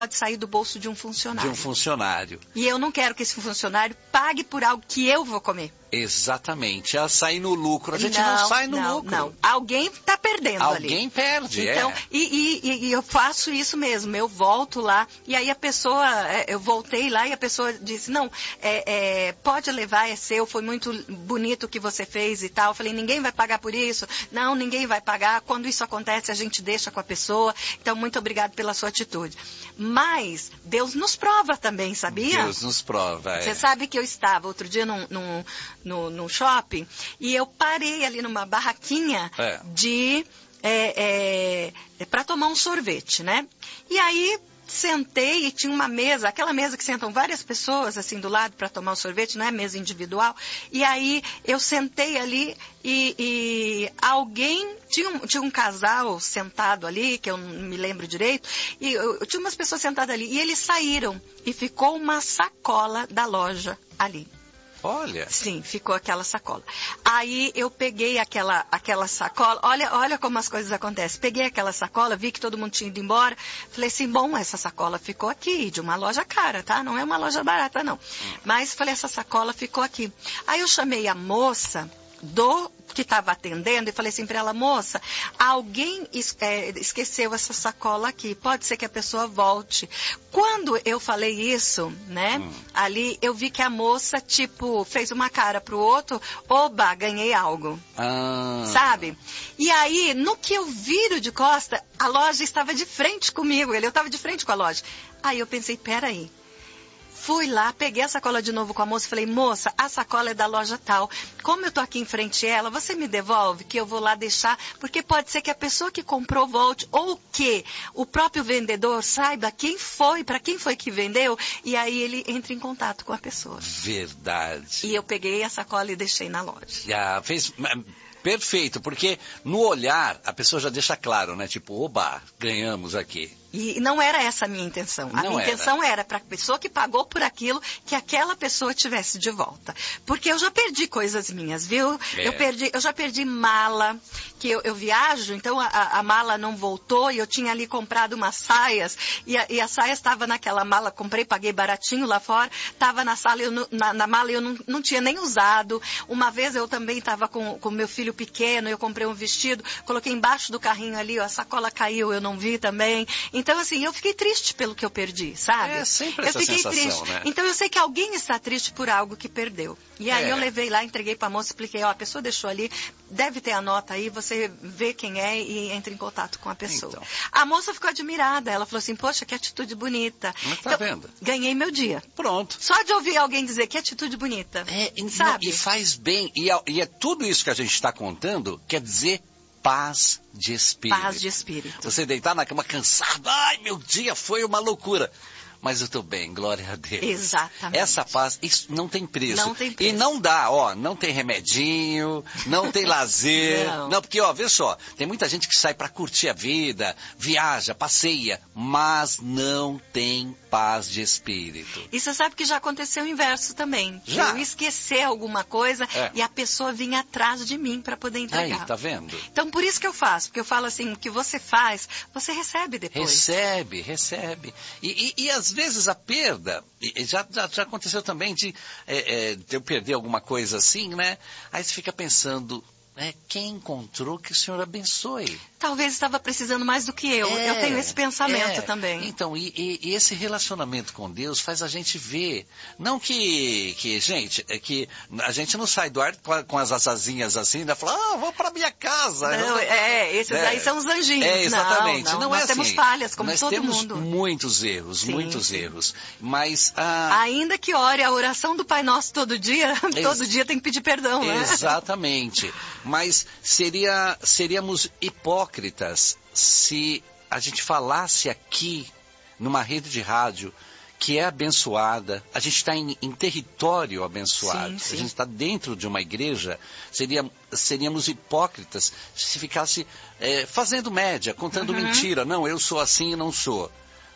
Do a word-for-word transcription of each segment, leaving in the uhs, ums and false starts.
pode sair do bolso de um funcionário. De um funcionário. E eu não quero que esse funcionário pague por algo que eu vou comer. Exatamente. Ela sai no lucro. A gente não, não sai no não, lucro. Não, alguém está perdendo Alguém ali. Alguém perde, então, é. E, e, e eu faço isso mesmo. Eu volto lá e aí a pessoa, eu voltei lá e a pessoa disse, não, é, é, pode levar, é seu, foi muito bonito o que você fez e tal. Eu falei, ninguém vai pagar por isso. Não, ninguém vai pagar. Quando isso acontece, a gente deixa com a pessoa. Então, muito obrigado pela sua atitude. Mas Deus nos prova também, sabia? Deus nos prova, é. Você sabe que eu estava outro dia num, num, num, num shopping e eu parei ali numa barraquinha é. de é, é, para tomar um sorvete, né? E aí sentei e tinha uma mesa, aquela mesa que sentam várias pessoas assim do lado para tomar o sorvete, não é mesa individual. E aí eu sentei ali e, e alguém, tinha um, tinha um casal sentado ali, que eu não me lembro direito, e eu, eu tinha umas pessoas sentadas ali, e eles saíram e ficou uma sacola da loja ali. Olha. Sim, ficou aquela sacola. Aí eu peguei aquela, aquela sacola, olha, olha como as coisas acontecem. Peguei aquela sacola, vi que todo mundo tinha ido embora. Falei assim, bom, essa sacola ficou aqui, de uma loja cara, tá? Não é uma loja barata, não. Mas falei, essa sacola ficou aqui. Aí eu chamei a moça do que estava atendendo e falei assim para ela, moça, alguém es é, esqueceu essa sacola aqui, pode ser que a pessoa volte. Quando eu falei isso, né, hum. ali eu vi que a moça, tipo, fez uma cara pro outro, oba, ganhei algo, ah. sabe? E aí, no que eu viro de costa, a loja estava de frente comigo, ele, eu estava de frente com a loja. Aí eu pensei, peraí. Fui lá, peguei a sacola de novo com a moça e falei, moça, a sacola é da loja tal. Como eu tô aqui em frente a ela, você me devolve que eu vou lá deixar, porque pode ser que a pessoa que comprou volte, ou que o próprio vendedor saiba quem foi, para quem foi que vendeu, e aí ele entra em contato com a pessoa. Verdade. E eu peguei a sacola e deixei na loja. Já fez... Perfeito, porque no olhar a pessoa já deixa claro, né? Tipo, oba, ganhamos aqui. E não era essa a minha intenção. A não minha era. intenção era para a pessoa que pagou por aquilo, que aquela pessoa tivesse de volta. Porque eu já perdi coisas minhas, viu? É. Eu, perdi, eu já perdi mala, que eu, eu viajo, então a, a mala não voltou e eu tinha ali comprado umas saias e a, e a saia estava naquela mala, comprei, paguei baratinho lá fora, estava na sala, eu, na, na mala eu não, não tinha nem usado. Uma vez eu também estava com o meu filho pequeno, eu comprei um vestido, coloquei embaixo do carrinho ali, ó, a sacola caiu, eu não vi também. Então, assim, eu fiquei triste pelo que eu perdi, sabe? É sempre eu essa fiquei sensação, triste. né? Então, eu sei que alguém está triste por algo que perdeu. E aí é. eu levei lá, entreguei para a moça, expliquei, ó, a pessoa deixou ali, deve ter a nota aí, você vê quem é e entra em contato com a pessoa. Então. A moça ficou admirada, ela falou assim, poxa, que atitude bonita. Mas tá então, vendo? Ganhei meu dia. Pronto. Só de ouvir alguém dizer que atitude bonita, é, sabe? Não, e faz bem, e é, e é tudo isso que a gente está contando, quer dizer... Paz de espírito. Paz de espírito. Você deitar na cama cansado, ai, meu dia foi uma loucura. Mas eu estou bem, glória a Deus. Exatamente. Essa paz, isso não tem preço. Não tem preço. E não dá, ó, não tem remedinho, não tem lazer. Não. Não, porque, ó, vê só, tem muita gente que sai para curtir a vida, viaja, passeia, mas não tem paz de espírito. E você sabe que já aconteceu o inverso também. Já? Eu esquecer alguma coisa é. e a pessoa vinha atrás de mim para poder entregar. Aí, tá vendo? Então, por isso que eu faço. Porque eu falo assim, o que você faz, você recebe depois. Recebe, recebe. E, e, e às vezes a perda, já, já, já aconteceu também de, é, é, de eu perder alguma coisa assim, né? Aí você fica pensando, é, quem encontrou que o Senhor abençoe. Talvez estava precisando mais do que eu. É, eu tenho esse pensamento é. também. Então, e, e, e esse relacionamento com Deus faz a gente ver. Não que, que gente, é que a gente não sai do ar com, a, com as asazinhas assim, né? Fala, ah, vou para minha casa. Não, é, esses é, aí são os anjinhos. É, exatamente. Não, não, não nós é temos assim. falhas, como nós todo temos mundo. muitos erros, sim, muitos sim. erros. Mas... Ah, ainda que ore a oração do Pai Nosso todo dia, todo dia tem que pedir perdão, né? Exatamente. Mas seria, seríamos hipócritas se a gente falasse aqui, numa rede de rádio, que é abençoada, a gente está em, em território abençoado, sim, sim. a gente está dentro de uma igreja, seria, seríamos hipócritas se ficasse é, fazendo média, contando uhum. mentira. Não, eu sou assim e não sou.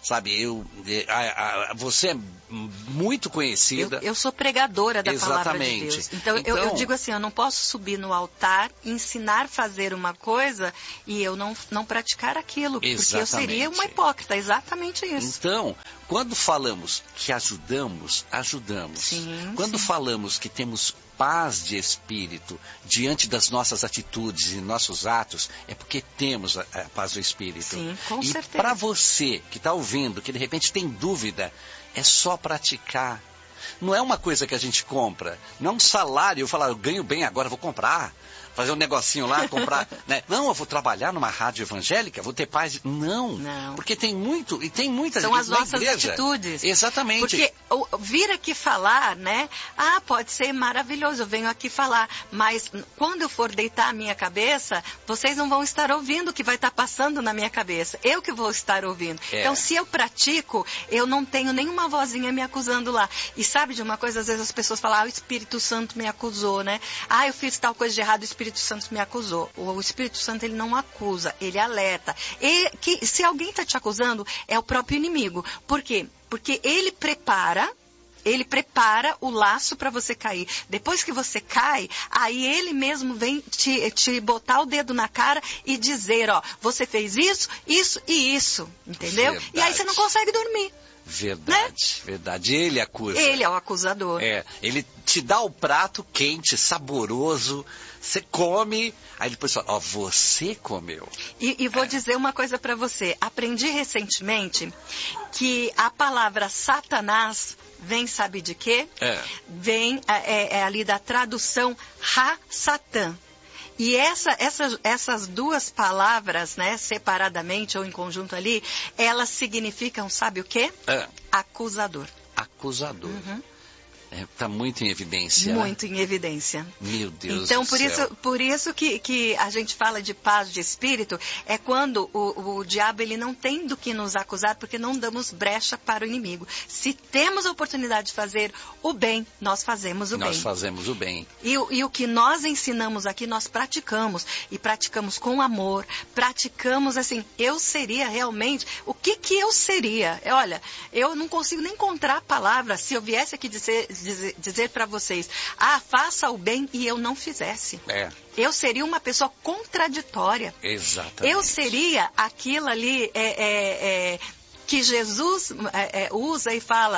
sabe, eu, a, a, você é muito conhecida. Eu, eu sou pregadora da Exatamente. palavra de Deus. Então, então eu, eu digo assim, eu não posso subir no altar, ensinar a fazer uma coisa e eu não, não praticar aquilo. Exatamente. Porque eu seria uma hipócrita, exatamente isso. Então, quando falamos que ajudamos, ajudamos. Sim, quando sim. falamos que temos paz de espírito diante das nossas atitudes e nossos atos, é porque temos a, a paz do espírito. Sim, com e certeza. para você que está ouvindo, que de repente tem dúvida, é só praticar. Não é uma coisa que a gente compra, não é um salário, eu falar, eu ganho bem agora, vou comprar. Fazer um negocinho lá, comprar, né? Não, eu vou trabalhar numa rádio evangélica, vou ter paz. Não, Não. Porque tem muito, e tem muita São gente as na nossas igreja. atitudes. Exatamente. Porque o, vir aqui falar, né? Ah, pode ser maravilhoso, eu venho aqui falar. Mas quando eu for deitar a minha cabeça, vocês não vão estar ouvindo o que vai estar passando na minha cabeça. Eu que vou estar ouvindo. É. Então, se eu pratico, eu não tenho nenhuma vozinha me acusando lá. E sabe de uma coisa? Às vezes as pessoas falam, ah, o Espírito Santo me acusou, né? Ah, eu fiz tal coisa de errado, o Espírito Santo me acusou. O Espírito Santo, ele não acusa, ele alerta. E que, se alguém está te acusando, é o próprio inimigo. Por quê? Porque ele prepara, ele prepara o laço para você cair. Depois que você cai, aí ele mesmo vem te, te botar o dedo na cara e dizer, ó, você fez isso, isso e isso, entendeu? Verdade. E aí você não consegue dormir. Verdade, né? Verdade. Ele acusa. Ele é o acusador. É, ele te dá o prato quente, saboroso, você come, aí depois fala, ó, você comeu. E, e vou é. dizer uma coisa para você. Aprendi recentemente que a palavra Satanás vem, sabe de quê? É. Vem é, é ali da tradução Ha-Satã. E essa, essa, essas duas palavras, né, separadamente ou em conjunto ali, elas significam, sabe o quê? É. Acusador. Acusador. Uhum. Está é, muito em evidência. Muito em evidência. Meu Deus então, do por céu. isso, por isso que, que a gente fala de paz de espírito, é quando o, o diabo ele não tem do que nos acusar, porque não damos brecha para o inimigo. Se temos a oportunidade de fazer o bem, nós fazemos o nós bem. Nós fazemos o bem. E, e o que nós ensinamos aqui, nós praticamos. E praticamos com amor, praticamos assim, eu seria realmente, o que que eu seria? Olha, eu não consigo nem encontrar a palavra, se eu viesse aqui dizer, dizer, dizer para vocês, ah, faça o bem e eu não fizesse. É. Eu seria uma pessoa contraditória. Exatamente. Eu seria aquilo ali, é, é, é, que Jesus é, é, usa e fala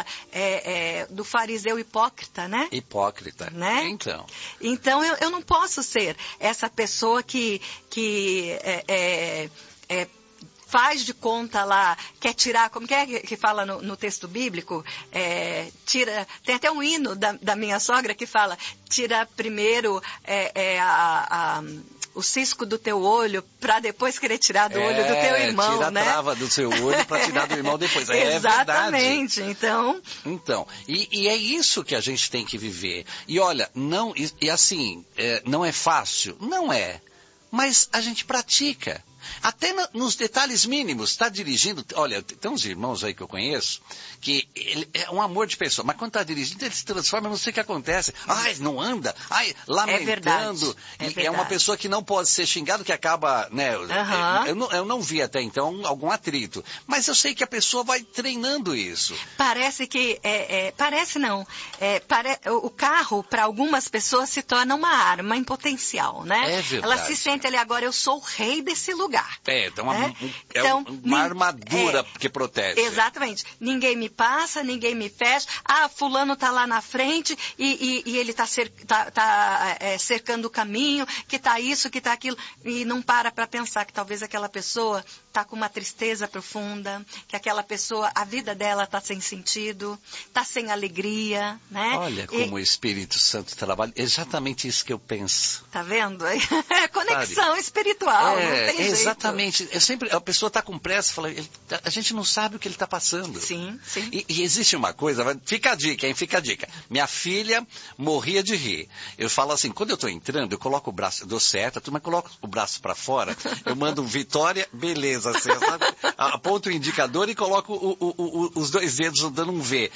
é, é, do fariseu hipócrita, né? Hipócrita, né? Então. Então, eu, eu não posso ser essa pessoa que, que é, é, é, faz de conta lá, quer tirar, como que é que fala no, no texto bíblico? É, tira, tem até um hino da, da minha sogra que fala, tira primeiro é, é, a... a o cisco do teu olho, para depois querer tirar do é, olho do teu irmão, tira né? Tira a trava do seu olho para tirar do irmão depois. É Exatamente, verdade. então... Então, e, e é isso que a gente tem que viver. E olha, não, e, e assim, é, não é fácil? Não é. Mas a gente pratica. Até no, nos detalhes mínimos, está dirigindo, olha, tem uns irmãos aí que eu conheço, que ele é um amor de pessoa, mas quando está dirigindo, ele se transforma, eu não sei o que acontece. Ai, não anda, ai, lamentando. É verdade, é, e verdade. É uma pessoa que não pode ser xingado, que acaba, né, uhum. eu, eu, não, eu não vi até então algum atrito, mas eu sei que a pessoa vai treinando isso. Parece que, é, é, parece não, é, pare, o carro para algumas pessoas se torna uma arma em potencial, né? É verdade. Ela se sente ali, agora eu sou o rei desse lugar. É, então uma, é? Um, é então, uma armadura é, que protege. Exatamente. Ninguém me passa, ninguém me fecha. Ah, fulano está lá na frente e, e, e ele está cer tá, tá, é, cercando o caminho, que está isso, que está aquilo. E não para para pensar que talvez aquela pessoa está com uma tristeza profunda, que aquela pessoa, a vida dela está sem sentido, está sem alegria, né? Olha como e, o Espírito Santo trabalha. Exatamente isso que eu penso. Tá vendo? É conexão Sabe? espiritual, é, não tem jeito. Exatamente. Eu sempre, a pessoa está com pressa, fala, ele, a gente não sabe o que ele está passando. Sim, sim. E, e existe uma coisa, fica a dica, hein? Fica a dica. Minha filha morria de rir. Eu falo assim, quando eu estou entrando, eu coloco o braço, eu dou seta, mas coloco o braço para fora, eu mando um Vitória, beleza, assim, sabe? Aponto o indicador e coloco o, o, o, os dois dedos dando um V.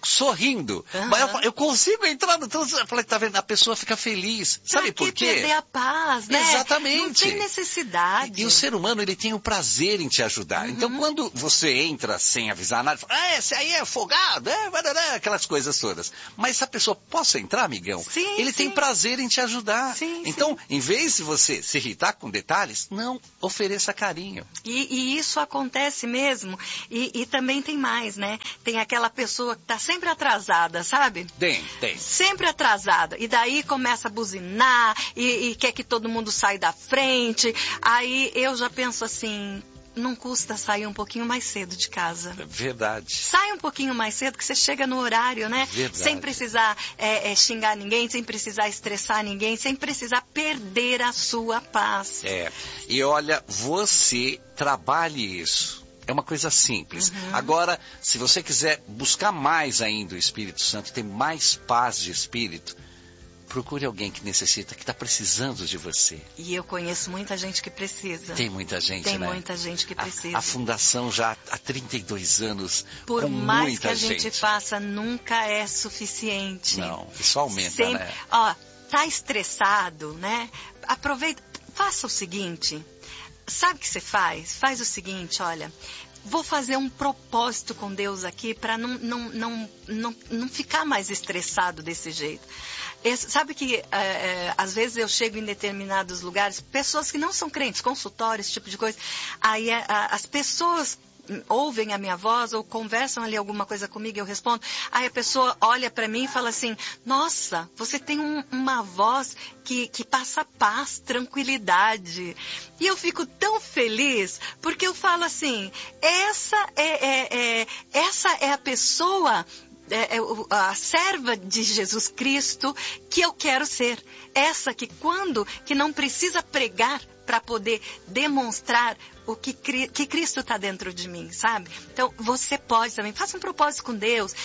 sorrindo. Uhum. Mas eu, eu consigo entrar no trânsito. Eu falei, tá vendo? A pessoa fica feliz. Sabe pra por quê? perder a paz, né? Exatamente. Não tem necessidade. E, e o ser humano, ele tem o prazer em te ajudar. Uhum. Então, quando você entra sem avisar nada, fala, ah, esse aí é folgado, é, aquelas coisas todas. Mas essa pessoa, posso entrar, amigão? Sim, ele sim. tem prazer em te ajudar. Sim, então, sim. em vez de você se irritar com detalhes, não, ofereça carinho. E, e isso acontece mesmo. E, e também tem mais, né? Tem aquela pessoa que está sempre atrasada, sabe? Tem, tem. Sempre atrasada. E daí começa a buzinar e, e quer que todo mundo saia da frente. Aí eu já penso assim, não custa sair um pouquinho mais cedo de casa. Verdade. Sai um pouquinho mais cedo que você chega no horário, né? Verdade. Sem precisar é, é, xingar ninguém, sem precisar estressar ninguém, sem precisar perder a sua paz. É. E olha, você trabalhe isso. É uma coisa simples. Uhum. Agora, se você quiser buscar mais ainda o Espírito Santo, ter mais paz de espírito, procure alguém que necessita, que está precisando de você. E eu conheço muita gente que precisa. Tem muita gente, Tem né? Tem muita gente que precisa. A, a fundação já há trinta e dois anos, Por com mais muita que a gente, gente faça, nunca é suficiente. Não, isso aumenta, Sempre, né? Ó, tá estressado, né? Aproveita, faça o seguinte... Sabe o que você faz? Faz o seguinte, olha, vou fazer um propósito com Deus aqui para não, não, não, não, não ficar mais estressado desse jeito. Esse, sabe que é, é, às vezes eu chego em determinados lugares, pessoas que não são crentes, consultórios, esse tipo de coisa, aí a, a, as pessoas ouvem a minha voz ou conversam ali alguma coisa comigo, eu respondo. Aí a pessoa olha para mim e fala assim, nossa, você tem um, uma voz que, que passa paz, tranquilidade. E eu fico tão feliz, porque eu falo assim, essa é, é, é, essa é a pessoa... É, é, a serva de Jesus Cristo que eu quero ser. Essa que quando, que não precisa pregar para poder demonstrar o que, que Cristo está dentro de mim, sabe? Então, você pode também, faça um propósito com Deus.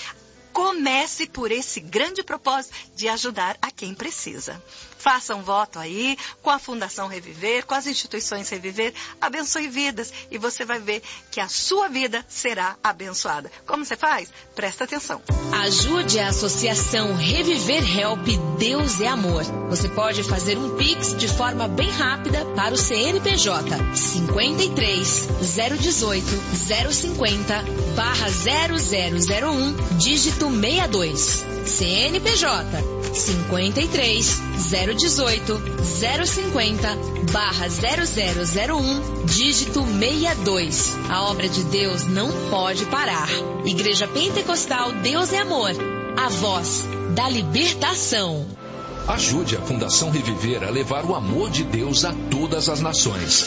Comece por esse grande propósito de ajudar a quem precisa. Faça um voto aí com a Fundação Reviver, com as instituições Reviver, abençoe vidas e você vai ver que a sua vida será abençoada. Como você faz? Presta atenção. Ajude a Associação Reviver Help Deus é Amor. Você pode fazer um Pix de forma bem rápida para o C N P J cinquenta e três, zero dezoito, zero cinquenta, barra zero zero zero um, dígito sessenta e dois. C N P J cinquenta e três, zero dezoito, zero cinquenta, barra zero zero zero um, dígito sessenta e dois. A obra de Deus não pode parar. Igreja Pentecostal Deus é Amor. A voz da libertação. Ajude a Fundação Reviver a levar o amor de Deus a todas as nações.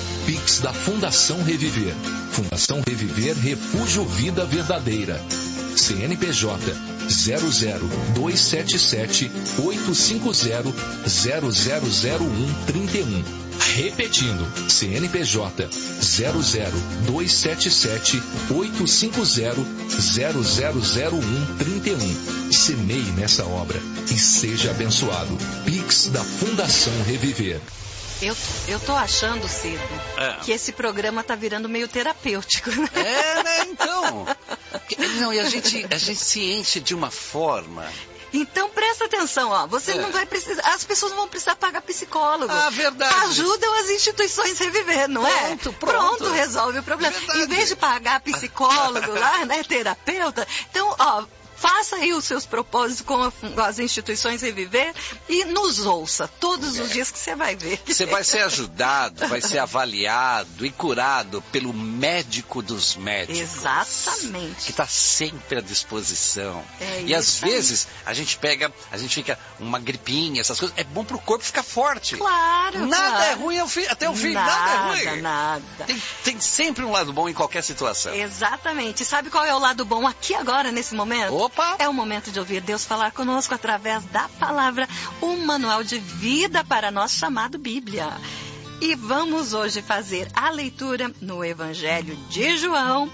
Pix da Fundação Reviver. Fundação Reviver Refúgio Vida Verdadeira. C N P J zero zero dois sete sete oito cinco zero zero zero zero um trinta e um. Repetindo, C N P J zero zero dois sete sete oito cinco zero zero zero zero um trinta e um. Semeie nessa obra e seja abençoado. Pix da Fundação Reviver. Eu, eu tô achando, Cido, é. que esse programa tá virando meio terapêutico, né? É, né? Então. Não, e a gente, a gente se enche de uma forma... Então presta atenção, ó. Você é. não vai precisar, as pessoas não vão precisar pagar psicólogo. Ah, verdade. Ajudam as instituições a reviver, não pronto, é? Pronto, pronto. Resolve o problema. Verdade. Em vez de pagar psicólogo lá, né, terapeuta. Então, ó, faça aí os seus propósitos com, a, com as instituições Reviver e nos ouça todos os dias que você vai ver. Você vai ser ajudado, vai ser avaliado e curado pelo médico dos médicos. Exatamente. Que está sempre à disposição. É e às vezes a gente pega, a gente fica uma gripinha, essas coisas. É bom pro corpo ficar forte. Claro. Nada claro. é ruim até o fim. Nada, nada é ruim. Nada. Tem, tem sempre um lado bom em qualquer situação. Exatamente. Sabe qual é o lado bom aqui agora, nesse momento? Opa! É o momento de ouvir Deus falar conosco através da palavra, um manual de vida para nós chamado Bíblia. E vamos hoje fazer a leitura no Evangelho de João,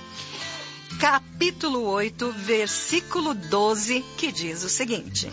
capítulo oito, versículo doze, que diz o seguinte: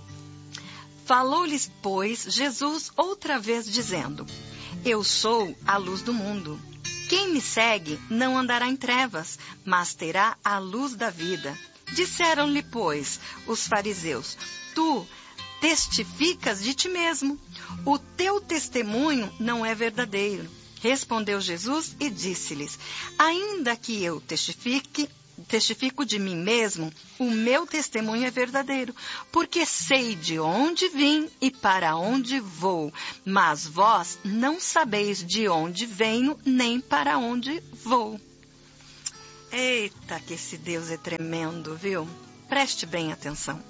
Falou-lhes, pois, Jesus outra vez dizendo: Eu sou a luz do mundo. Quem me segue não andará em trevas, mas terá a luz da vida. Disseram-lhe, pois, os fariseus: tu testificas de ti mesmo, o teu testemunho não é verdadeiro. Respondeu Jesus e disse-lhes: ainda que eu testifique, testifico de mim mesmo, o meu testemunho é verdadeiro, porque sei de onde vim e para onde vou, mas vós não sabeis de onde venho nem para onde vou. Eita, que esse Deus é tremendo, viu? Preste bem atenção.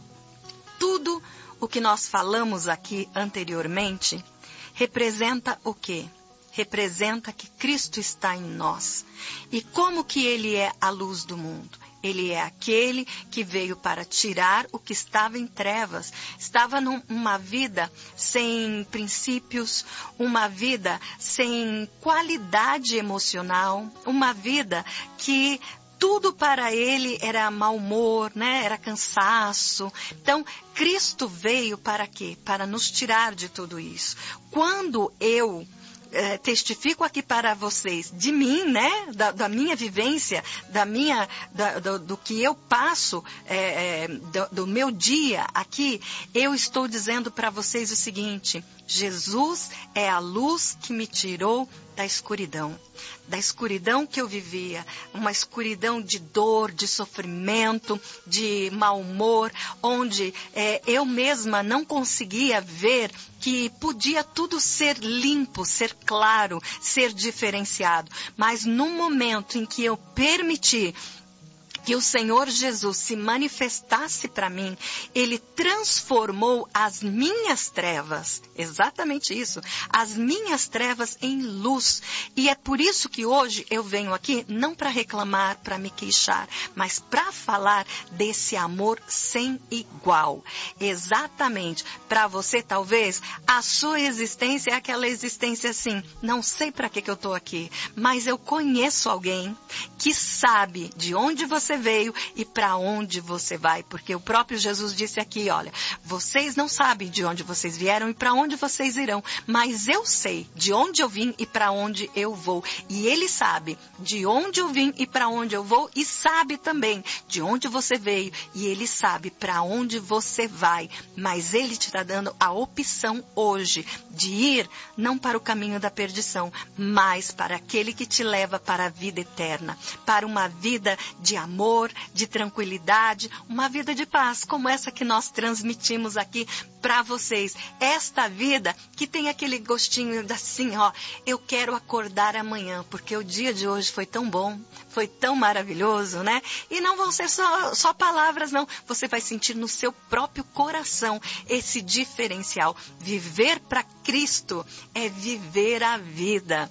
Tudo o que nós falamos aqui anteriormente representa o quê? Representa que Cristo está em nós. E como que Ele é a luz do mundo? Ele é aquele que veio para tirar o que estava em trevas. Estava numa vida sem princípios, uma vida sem qualidade emocional, uma vida que tudo para ele era mau humor, né? Era cansaço. Então, Cristo veio para quê? Para nos tirar de tudo isso. Quando eu eh, testifico aqui para vocês de mim, né? Da, da minha vivência, da minha, da, do, do que eu passo, eh, do, do meu dia aqui, eu estou dizendo para vocês o seguinte: Jesus é a luz que me tirou da escuridão, da escuridão que eu vivia, uma escuridão de dor, de sofrimento, de mau humor, onde é, eu mesma não conseguia ver que podia tudo ser limpo, ser claro, ser diferenciado. Mas no momento em que eu permiti que o Senhor Jesus se manifestasse para mim, Ele transformou as minhas trevas, exatamente isso, as minhas trevas em luz. E é por isso que hoje eu venho aqui, não para reclamar, para me queixar, mas para falar desse amor sem igual. Exatamente, para você talvez, a sua existência é aquela existência assim, não sei para que que eu estou aqui, mas eu conheço alguém que sabe de onde você veio e para onde você vai, porque o próprio Jesus disse aqui, olha, vocês não sabem de onde vocês vieram e para onde vocês irão, mas eu sei de onde eu vim e para onde eu vou, e Ele sabe de onde eu vim e para onde eu vou, e sabe também de onde você veio, e Ele sabe para onde você vai, mas Ele te está dando a opção hoje de ir não para o caminho da perdição, mas para aquele que te leva para a vida eterna, para uma vida de amor, de tranquilidade, uma vida de paz, como essa que nós transmitimos aqui para vocês. Esta vida que tem aquele gostinho assim, ó, eu quero acordar amanhã, porque o dia de hoje foi tão bom, foi tão maravilhoso, né? E não vão ser só, só palavras, não. Você vai sentir no seu próprio coração esse diferencial. Viver para Cristo é viver a vida.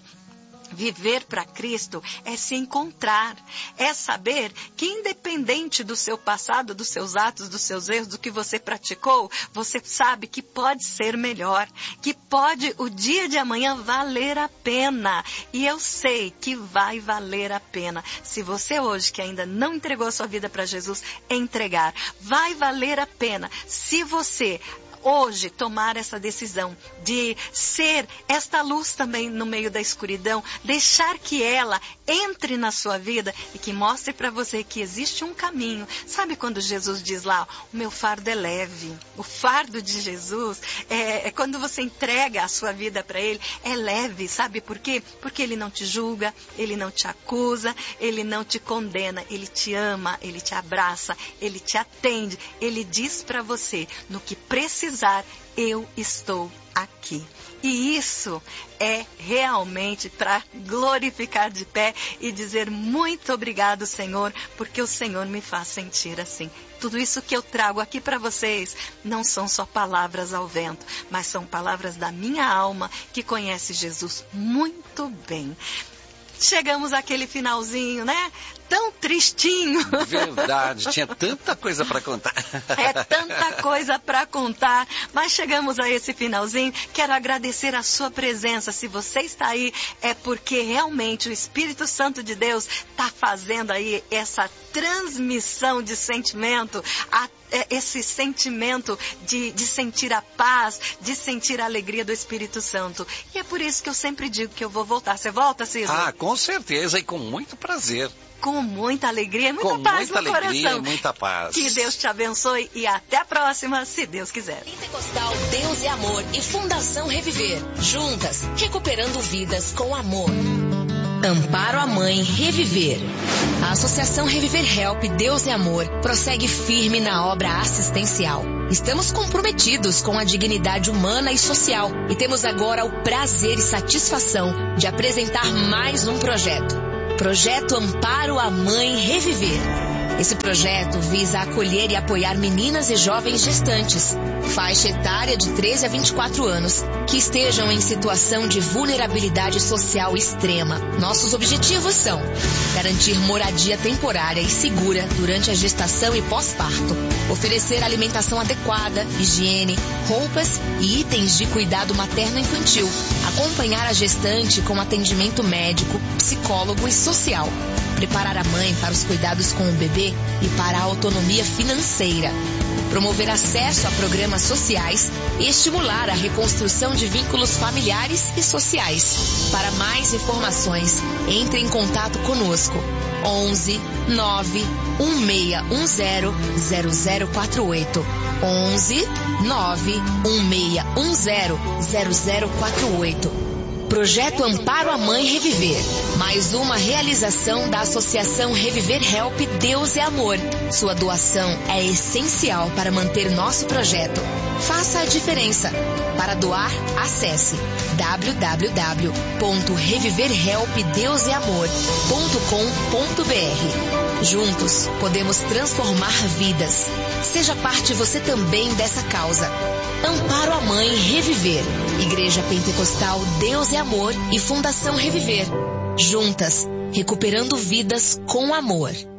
Viver para Cristo é se encontrar, é saber que independente do seu passado, dos seus atos, dos seus erros, do que você praticou, você sabe que pode ser melhor, que pode o dia de amanhã valer a pena. E eu sei que vai valer a pena. Se você hoje que ainda não entregou a sua vida para Jesus, entregar, vai valer a pena. Se você hoje tomar essa decisão de ser esta luz também no meio da escuridão, deixar que ela entre na sua vida e que mostre para você que existe um caminho. Sabe quando Jesus diz lá, o meu fardo é leve? O fardo de Jesus é, é quando você entrega a sua vida para Ele, é leve. Sabe por quê? Porque Ele não te julga, Ele não te acusa, Ele não te condena, Ele te ama, Ele te abraça, Ele te atende, Ele diz para você, no que precisa, eu estou aqui. E isso é realmente para glorificar de pé e dizer muito obrigado, Senhor, porque o Senhor me faz sentir assim. Tudo isso que eu trago aqui para vocês não são só palavras ao vento, mas são palavras da minha alma que conhece Jesus muito bem. Chegamos àquele finalzinho, né? Tão tristinho. Verdade, tinha tanta coisa para contar. É tanta coisa para contar, mas chegamos a esse finalzinho. Quero agradecer a sua presença. Se você está aí, é porque realmente o Espírito Santo de Deus está fazendo aí essa transmissão de sentimento, a, esse sentimento de, de sentir a paz, de sentir a alegria do Espírito Santo. E é por isso que eu sempre digo que eu vou voltar. Você volta, Cícero? Ah, com certeza e com muito prazer. com muita alegria e muita com paz muita no alegria coração. E muita paz. Que Deus te abençoe e até a próxima, se Deus quiser. Pentecostal Deus é Amor e Fundação Reviver. Juntas, recuperando vidas com amor. Amparo à Mãe Reviver. A Associação Reviver Help Deus é Amor prossegue firme na obra assistencial. Estamos comprometidos com a dignidade humana e social e temos agora o prazer e satisfação de apresentar mais um projeto. Projeto Amparo à Mãe Reviver. Esse projeto visa acolher e apoiar meninas e jovens gestantes, faixa etária de treze a vinte e quatro anos, que estejam em situação de vulnerabilidade social extrema. Nossos objetivos são garantir moradia temporária e segura durante a gestação e pós-parto, oferecer alimentação adequada, higiene, roupas e itens de cuidado materno-infantil, acompanhar a gestante com atendimento médico, psicólogo e social, preparar a mãe para os cuidados com o bebê e para a autonomia financeira, promover acesso a programas sociais e estimular a reconstrução de vínculos familiares e sociais. Para mais informações, entre em contato conosco. onze nove um seis um zero zero zero quatro oito. onze nove um seis um zero zero zero quatro oito. Projeto Amparo à Mãe Reviver. Mais uma realização da Associação Reviver Help Deus é Amor. Sua doação é essencial para manter nosso projeto. Faça a diferença. Para doar, acesse w w w ponto reviver help deus é amor ponto com ponto b r. Juntos, podemos transformar vidas. Seja parte você também dessa causa. Amparo à Mãe Reviver. Igreja Pentecostal Deus é Amor e Fundação Reviver. Juntas, recuperando vidas com amor.